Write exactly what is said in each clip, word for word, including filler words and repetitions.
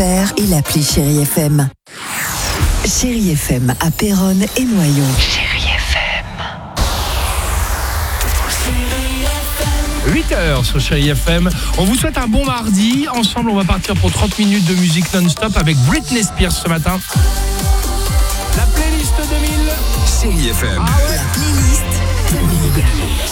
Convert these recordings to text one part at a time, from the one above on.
et l'appli Chérie F M. Chérie F M à Péronne et Noyon. Chérie F M. huit heures sur Chérie F M. On vous souhaite un bon mardi. Ensemble, on va partir pour trente minutes de musique non-stop avec Britney Spears ce matin. La playlist deux mille. Chérie F M. Ah ouais. La playlist deux mille.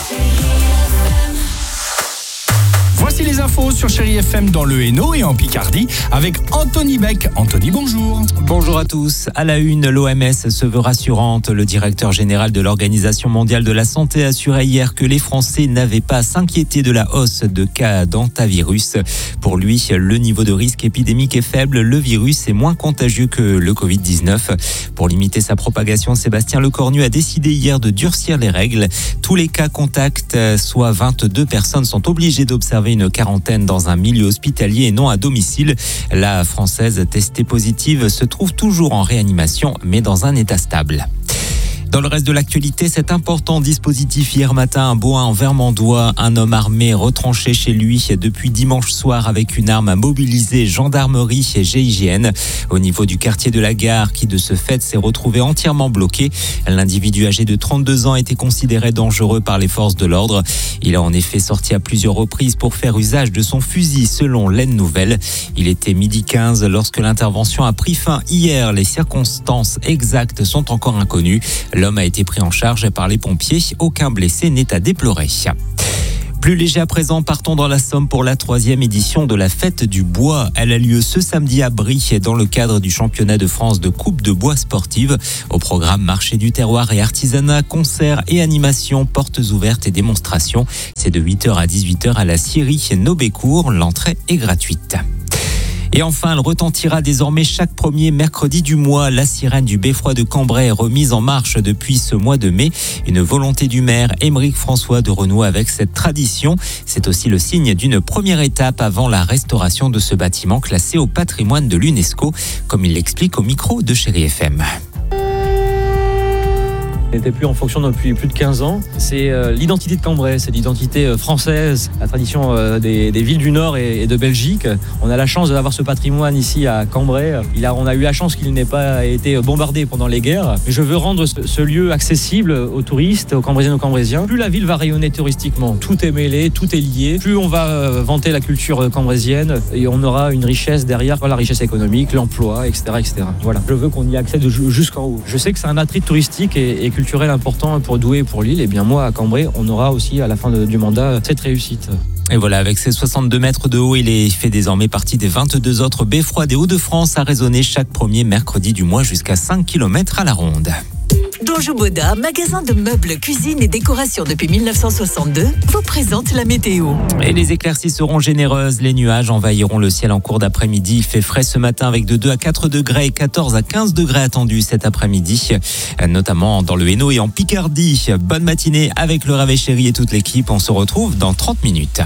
Voici les infos sur Chérie F M dans le Hainaut et en Picardie avec Anthony Beck. Anthony, bonjour. Bonjour à tous. À la une, l'O M S se veut rassurante. Le directeur général de l'Organisation mondiale de la santé assurait hier que les Français n'avaient pas à s'inquiéter de la hausse de cas d'hantavirus. Pour lui, le niveau de risque épidémique est faible. Le virus est moins contagieux que le covid dix-neuf. Pour limiter sa propagation, Sébastien Lecornu a décidé hier de durcir les règles. Tous les cas contacts, soit vingt-deux personnes, sont obligés d'observer une quarantaine dans un milieu hospitalier et non à domicile. La Française testée positive se trouve toujours en réanimation, mais dans un état stable. Dans le reste de l'actualité, cet important dispositif hier matin à Bohain en Vermandois, un homme armé retranché chez lui depuis dimanche soir avec une arme à mobiliser gendarmerie et G I G N au niveau du quartier de la Gare qui de ce fait s'est retrouvé entièrement bloqué. L'individu âgé de trente-deux ans était considéré dangereux par les forces de l'ordre. Il a en effet sorti à plusieurs reprises pour faire usage de son fusil selon l'Aisne Nouvelle. Il était midi quinze lorsque l'intervention a pris fin hier. Les circonstances exactes sont encore inconnues. L'homme a été pris en charge par les pompiers. Aucun blessé n'est à déplorer. Plus léger à présent, partons dans la Somme pour la troisième édition de la Fête du Bois. Elle a lieu ce samedi à Brie dans le cadre du championnat de France de coupe de bois sportive. Au programme marché du terroir et artisanat, concerts et animations, portes ouvertes et démonstrations. C'est de huit heures à dix-huit heures à la scierie Nobécourt. L'entrée est gratuite. Et enfin, elle retentira désormais chaque premier mercredi du mois. La sirène du beffroi de Cambrai est remise en marche depuis ce mois de mai. Une volonté du maire Aymeric François de renouer avec cette tradition. C'est aussi le signe d'une première étape avant la restauration de ce bâtiment classé au patrimoine de l'UNESCO, comme il l'explique au micro de Chérie F M. Elle n'était plus en fonction depuis plus de quinze ans. C'est euh, l'identité de Cambrai, c'est l'identité euh, française, la tradition euh, des, des villes du Nord et, et de Belgique. On a la chance d'avoir ce patrimoine ici à Cambrai. Il a, on a eu la chance qu'il n'ait pas été bombardé pendant les guerres. Mais je veux rendre ce, ce lieu accessible aux touristes, aux Cambraisiennes, aux Cambraisiens. Plus la ville va rayonner touristiquement, tout est mêlé, tout est lié. Plus on va euh, vanter la culture cambraisienne et on aura une richesse derrière, la richesse économique, l'emploi, et cetera, et cetera. Voilà. Je veux qu'on y accède jusqu'en haut. Je sais que c'est un attrait touristique et, et culturel important pour Douai et pour Lille, et bien moi à Cambrai on aura aussi à la fin de, du mandat cette réussite. Et voilà, avec ses soixante-deux mètres de haut, il est fait désormais partie des vingt-deux autres beffrois des Hauts-de-France à résonner chaque premier mercredi du mois jusqu'à cinq kilomètres à la ronde. Donjou Boda, magasin de meubles, cuisine et décoration depuis mille neuf cent soixante-deux, vous présente la météo. Et les éclaircies seront généreuses. Les nuages envahiront le ciel en cours d'après-midi. Il fait frais ce matin avec de deux à quatre degrés et quatorze à quinze degrés attendus cet après-midi, notamment dans le Hainaut et en Picardie. Bonne matinée avec le Réveil Chéri et toute l'équipe. On se retrouve dans trente minutes.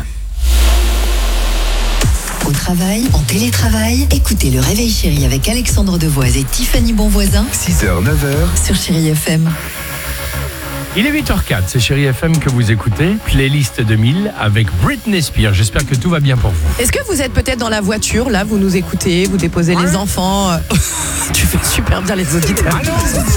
Au travail, en télétravail, écoutez le Réveil Chéri avec Alexandre Devoise et Tiffany Bonvoisin six heures neuf heures. sur Chérie F M. Il est huit heures zéro quatre, c'est Chérie F M que vous écoutez. Playlist deux mille avec Britney Spears. J'espère que tout va bien pour vous. Est-ce que vous êtes peut-être dans la voiture, là, vous nous écoutez, vous déposez Ouais. les enfants. Tu fais super bien les auditeurs. Ah non